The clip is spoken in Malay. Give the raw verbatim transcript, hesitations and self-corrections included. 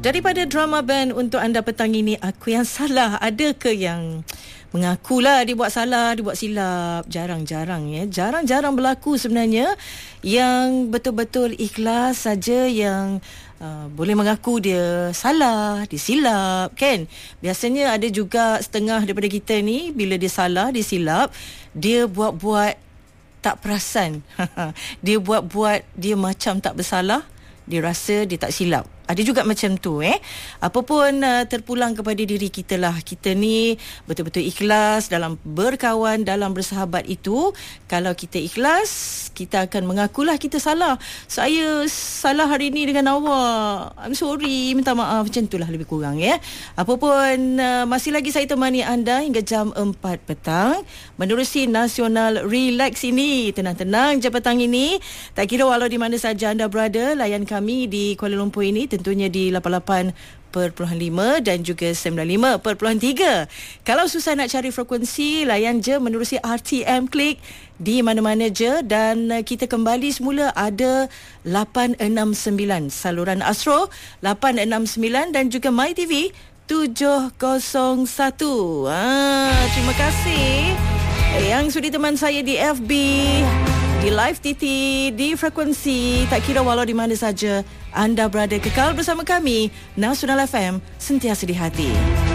Daripada drama band untuk anda petang ini, Aku Yang Salah. Ada ke yang mengakulah dia buat salah, dia buat silap? Jarang-jarang ya. Jarang-jarang berlaku sebenarnya yang betul-betul ikhlas saja yang uh, boleh mengaku dia salah, dia silap, kan? Biasanya ada juga setengah daripada kita ni, bila dia salah, dia silap, dia buat-buat tak perasan. Dia buat-buat dia macam tak bersalah, dia rasa dia tak silap. Ada juga macam tu eh. Apa pun uh, terpulang kepada diri kita lah. Kita ni betul-betul ikhlas dalam berkawan, dalam bersahabat itu. Kalau kita ikhlas, kita akan mengakulah kita salah. Saya salah hari ni dengan awak, I'm sorry, minta maaf. Macam itulah lebih kurang ya. Apa pun uh, masih lagi saya temani anda hingga jam empat petang menerusi Nasional Relax ini. Tenang-tenang je petang ini. Tak kira walau di mana saja anda berada, layan kami di Kuala Lumpur ini, tentunya di lapan puluh lapan perpuluhan lima dan juga sembilan puluh lima perpuluhan tiga. Kalau susah nak cari frekuensi, layan je menerusi R T M Klik di mana-mana je. Dan kita kembali semula ada lapan enam sembilan saluran Astro lapan enam sembilan dan juga MyTV tujuh kosong satu. Ah, terima kasih yang sudi teman saya di F B, di Live T T, di frekuensi. Tak kira walau di mana saja anda berada, kekal bersama kami. Nasional F M, sentiasa di hati.